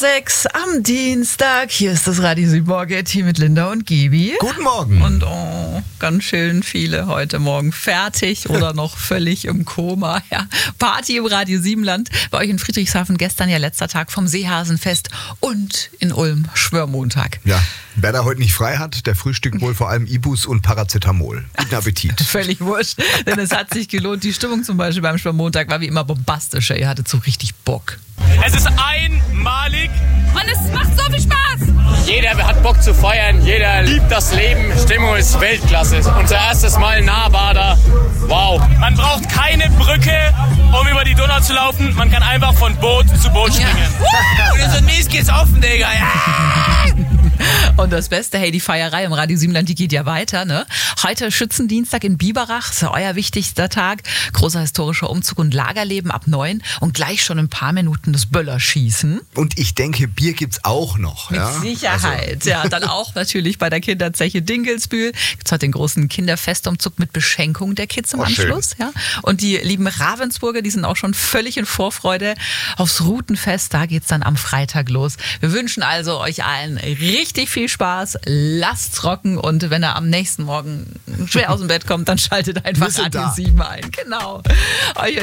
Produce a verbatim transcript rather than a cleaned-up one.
Sechs am Dienstag. Hier ist das Radio sieben Morgen Team mit Linda und Gibi. Guten Morgen. Und oh, ganz schön viele heute Morgen fertig oder noch völlig im Koma. Ja, Party im Radio sieben Land. Bei euch in Friedrichshafen gestern ja letzter Tag vom Seehasenfest und in Ulm Schwörmontag. Ja, wer da heute nicht frei hat, der frühstückt wohl vor allem Ibus und Paracetamol. Guten Appetit. Völlig wurscht, denn es hat sich gelohnt. Die Stimmung zum Beispiel beim Schwörmontag war wie immer bombastischer. Ihr hattet so richtig Bock. Es ist einmalig. Und es macht so viel Spaß. Jeder hat Bock zu feiern, jeder liebt das Leben. Stimmung ist Weltklasse. Unser erstes Mal Nahbader. Wow. Man braucht keine Brücke, um über die Donau zu laufen. Man kann einfach von Boot zu Boot springen. Ja. Und ihr seid mies geht's offen, Digga. Ja. Und das Beste, hey, die Feierei im Radio sieben Land, die geht ja weiter, ne? Heute Schützendienstag in Biberach, ist ja euer wichtigster Tag. Großer historischer Umzug und Lagerleben ab neun und gleich schon in ein paar Minuten das Böllerschießen. Und ich denke, Bier gibt's auch noch. Mit ja? Sicherheit. Also. Ja, dann auch natürlich bei der Kinderzeche Dingelsbühl. Gibt's heute den großen Kinderfestumzug mit Beschenkung der Kids im oh, Anschluss. Ja. Und die lieben Ravensburger, die sind auch schon völlig in Vorfreude aufs Routenfest. Da geht's dann am Freitag los. Wir wünschen also euch allen richtig viel Spaß. Lasst's rocken und wenn er am nächsten Morgen schwer aus dem Bett kommt, dann schaltet einfach Radio sieben ein. Genau. Euch